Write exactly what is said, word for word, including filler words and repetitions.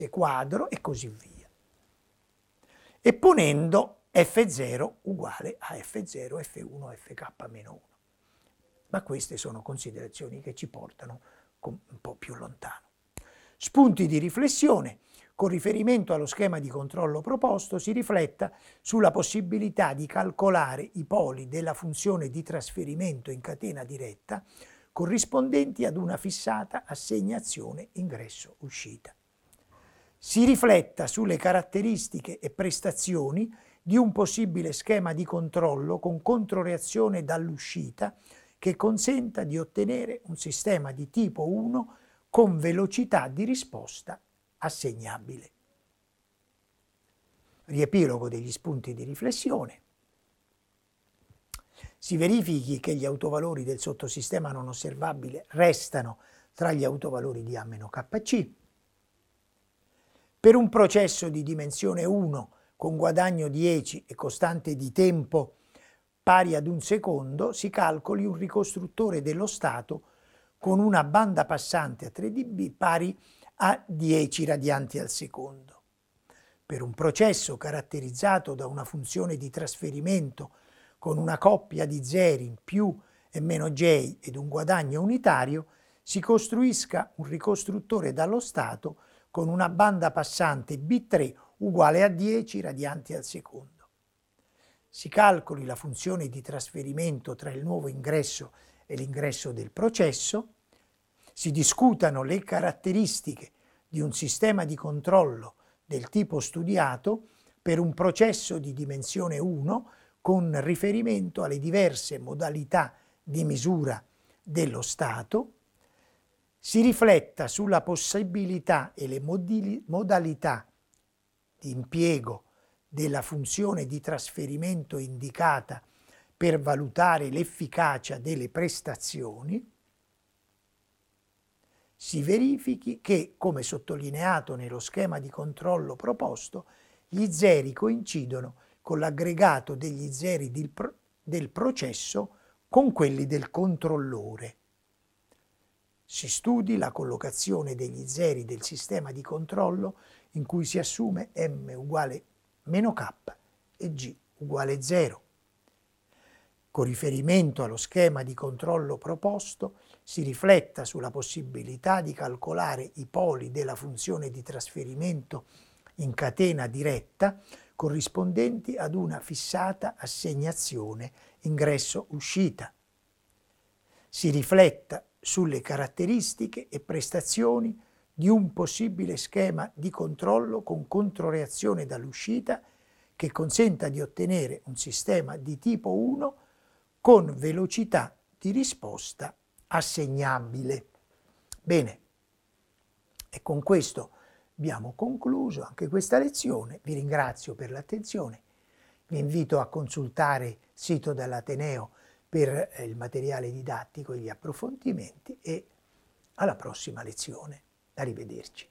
quadro e così via. E ponendo F zero uguale a F zero, F uno, Fk meno uno. Ma queste sono considerazioni che ci portano un po' più lontano. Spunti di riflessione. Con riferimento allo schema di controllo proposto si rifletta sulla possibilità di calcolare i poli della funzione di trasferimento in catena diretta corrispondenti ad una fissata assegnazione ingresso-uscita. Si rifletta sulle caratteristiche e prestazioni di un possibile schema di controllo con controreazione dall'uscita che consenta di ottenere un sistema di tipo uno con velocità di risposta assegnabile. Riepilogo degli spunti di riflessione. Si verifichi che gli autovalori del sottosistema non osservabile restano tra gli autovalori di A meno K C. Per un processo di dimensione uno con guadagno dieci e costante di tempo pari ad un secondo si calcoli un ricostruttore dello stato con una banda passante a tre decibel pari a dieci radianti al secondo. Per un processo caratterizzato da una funzione di trasferimento con una coppia di zeri più e meno j ed un guadagno unitario, si costruisca un ricostruttore dallo stato con una banda passante B tre uguale a dieci radianti al secondo. Si calcoli la funzione di trasferimento tra il nuovo ingresso e l'ingresso del processo, si discutano le caratteristiche di un sistema di controllo del tipo studiato per un processo di dimensione uno con riferimento alle diverse modalità di misura dello stato, si rifletta sulla possibilità e le modalità di impiego della funzione di trasferimento indicata per valutare l'efficacia delle prestazioni, si verifichi che, come sottolineato nello schema di controllo proposto, gli zeri coincidono con l'aggregato degli zeri del, pro- del processo con quelli del controllore. Si studi la collocazione degli zeri del sistema di controllo in cui si assume m uguale meno k e g uguale zero. Con riferimento allo schema di controllo proposto, si rifletta sulla possibilità di calcolare i poli della funzione di trasferimento in catena diretta corrispondenti ad una fissata assegnazione ingresso-uscita. Si rifletta sulle caratteristiche e prestazioni di un possibile schema di controllo con controreazione dall'uscita che consenta di ottenere un sistema di tipo uno con velocità di risposta assegnabile. Bene, e con questo abbiamo concluso anche questa lezione. Vi ringrazio per l'attenzione. Vi invito a consultare il sito dell'Ateneo per il materiale didattico e gli approfondimenti e alla prossima lezione. Arrivederci.